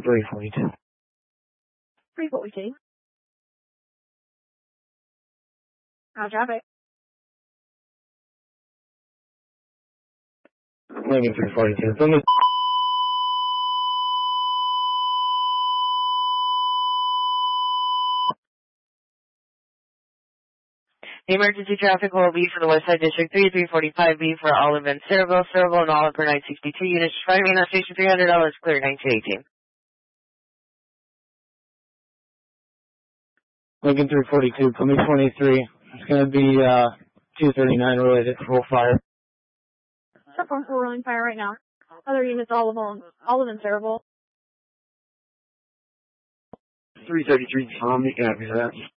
342. 342. How's traffic? Lincoln 342. From the emergency traffic will be for the Westside District 3, 345B for Olive and Cerebral, and Olive for 962 units. Driving on station $300, clear 1918. Lincoln 342, coming 23. It's going to be 239 related to full fire. We're running fire right now. Other units, Olive and Cerebral. 333, Tom, you can have that.